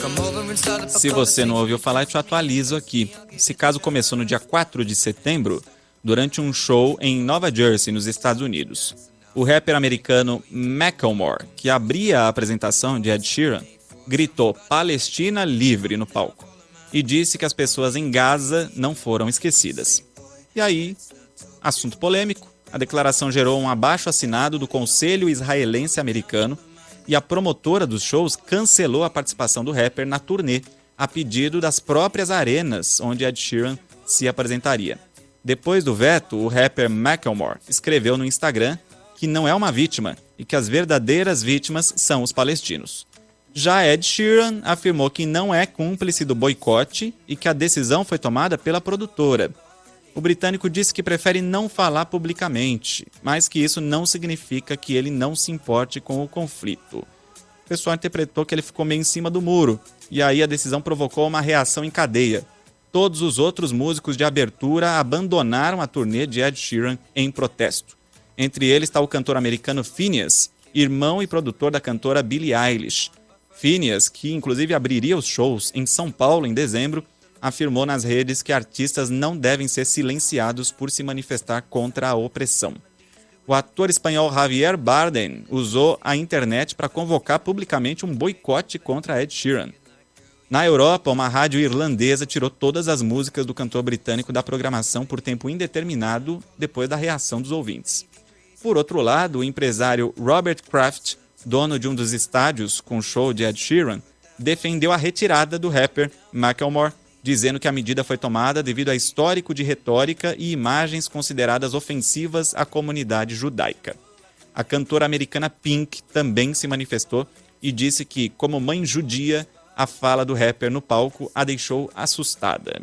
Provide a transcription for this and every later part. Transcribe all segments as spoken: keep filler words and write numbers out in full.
Se você não ouviu falar, eu te atualizo aqui. Esse caso começou no dia quatro de setembro, durante um show em Nova Jersey, nos Estados Unidos. O rapper americano Macklemore, que abria a apresentação de Ed Sheeran, gritou "Palestina livre" no palco e disse que as pessoas em Gaza não foram esquecidas. E aí, assunto polêmico, a declaração gerou um abaixo-assinado do Conselho Israelense Americano e a promotora dos shows cancelou a participação do rapper na turnê, a pedido das próprias arenas onde Ed Sheeran se apresentaria. Depois do veto, o rapper Macklemore escreveu no Instagram que não é uma vítima e que as verdadeiras vítimas são os palestinos. Já Ed Sheeran afirmou que não é cúmplice do boicote e que a decisão foi tomada pela produtora. O britânico disse que prefere não falar publicamente, mas que isso não significa que ele não se importe com o conflito. O pessoal interpretou que ele ficou meio em cima do muro, e aí a decisão provocou uma reação em cadeia. Todos os outros músicos de abertura abandonaram a turnê de Ed Sheeran em protesto. Entre eles está o cantor americano Finneas, irmão e produtor da cantora Billie Eilish. Finneas, que inclusive abriria os shows em São Paulo em dezembro, afirmou nas redes que artistas não devem ser silenciados por se manifestar contra a opressão. O ator espanhol Javier Bardem usou a internet para convocar publicamente um boicote contra Ed Sheeran. Na Europa, uma rádio irlandesa tirou todas as músicas do cantor britânico da programação por tempo indeterminado depois da reação dos ouvintes. Por outro lado, o empresário Robert Kraft, dono de um dos estádios com o show de Ed Sheeran, defendeu a retirada do rapper Macklemore, dizendo que a medida foi tomada devido a histórico de retórica e imagens consideradas ofensivas à comunidade judaica. A cantora americana Pink também se manifestou e disse que, como mãe judia, a fala do rapper no palco a deixou assustada.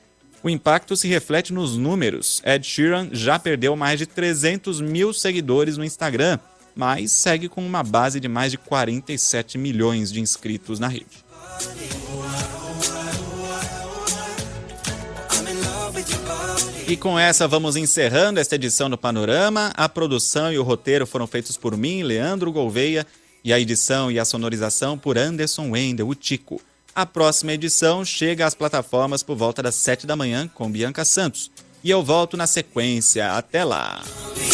O impacto se reflete nos números. Ed Sheeran já perdeu mais de trezentos mil seguidores no Instagram, mas segue com uma base de mais de quarenta e sete milhões de inscritos na rede. E com essa vamos encerrando esta edição do Panorama. A produção e o roteiro foram feitos por mim, Leandro Gouveia, e a edição e a sonorização por Anderson Wendel, o Tico. A próxima edição chega às plataformas por volta das sete da manhã com Bianca Santos. E eu volto na sequência. Até lá!